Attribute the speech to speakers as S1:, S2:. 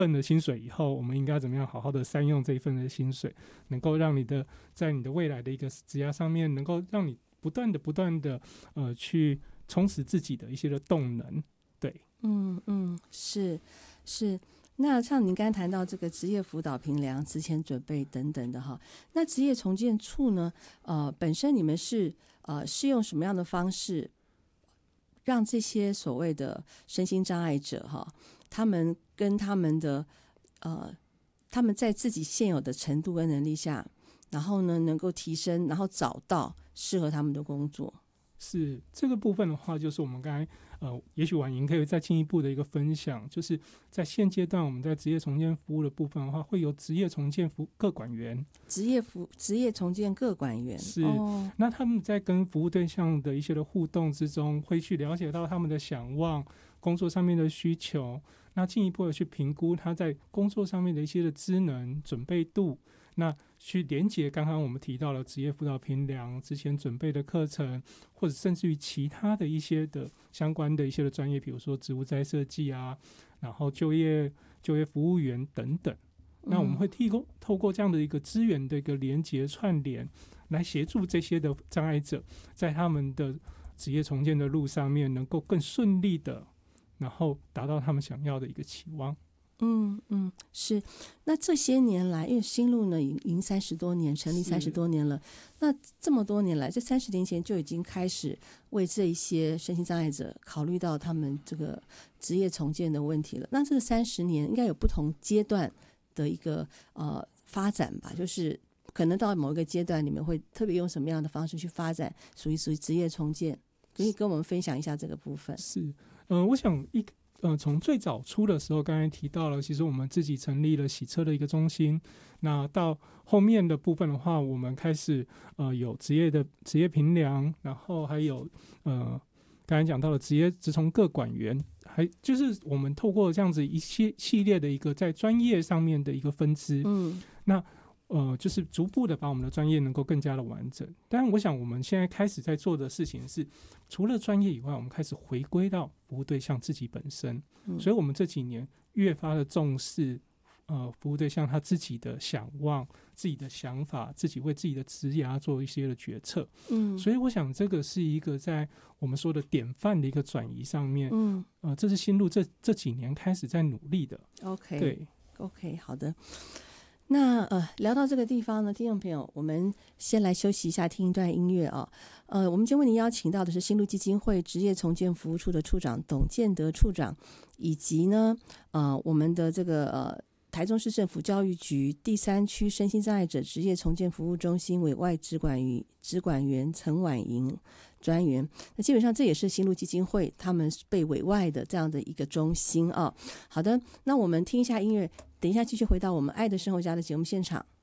S1: 份的薪水以后，我们应该怎么样好好的善用这一份的薪水，能够让你的在你的未来的一个职涯上面，能够让你不断的去充实自己的一些的动能。对，
S2: 是。那像您刚才谈到这个职业辅导评量、职前准备等等的哈，那职业重建处呢，本身你们是用什么样的方式，让这些所谓的身心障碍者哈，他们跟他们的他们在自己现有的程度跟能力下，然后呢能够提升，然后找到适合他们的工作？
S1: 是这个部分的话，就是我们刚才也许婉莹可以再进一步的一个分享，就是在现阶段我们在职业重建服务的部分的话，会有职业重建各管员，职
S2: 业重建各管员
S1: 是、那他们在跟服务对象的一些的互动之中，会去了解到他们的想望、工作上面的需求，那进一步的去评估他在工作上面的一些的职能准备度，那去连结刚刚我们提到了职业辅导评量之前准备的课程，或者甚至于其他的一些的相关的一些的专业，比如说职务再设计啊，然后就业服务员等等。那我们会透过这样的一个资源的一个连结串联，来协助这些的障碍者在他们的职业重建的路上面能够更顺利的，然后达到他们想要的一个期望。
S2: 是。那这些年来，因为新路呢已经30多年，成立30多年了，那这么多年来，这30年前就已经开始为这一些身心障碍者考虑到他们这个职业重建的问题了。那这个30年应该有不同阶段的一个发展吧，就是可能到某一个阶段，你们会特别用什么样的方式去发展属于职业重建？可以跟我们分享一下这个部分。
S1: 是，我想从最早初的时候，刚才提到了，其实我们自己成立了洗车的一个中心。那到后面的部分的话，我们开始有职业评量，然后还有刚才讲到了职从各管员，还就是我们透过这样子一系列的一个在专业上面的一个分支。那就是逐步的把我们的专业能够更加的完整。当然我想我们现在开始在做的事情是，除了专业以外，我们开始回归到服务对象自己本身。所以我们这几年越发的重视服务对象他自己的想望、自己的想法，自己为自己的职涯做一些的决策。所以我想这个是一个在我们说的典范的一个转移上面，这是新路这几年开始在努力的。对
S2: OK 好的。那聊到这个地方呢，听众朋友，我们先来休息一下，听一段音乐啊。我们今天为您邀请到的是新路基金会职业重建服务处的处长董建德处长，以及呢我们的这个台中市政府教育局第3区身心障碍者职业重建服务中心委外职管员陈婉莹专员。那基本上这也是新路基金会他们被委外的这样的一个中心啊。好的，那我们听一下音乐，等一下继续回到我们爱的生活家的节目现场。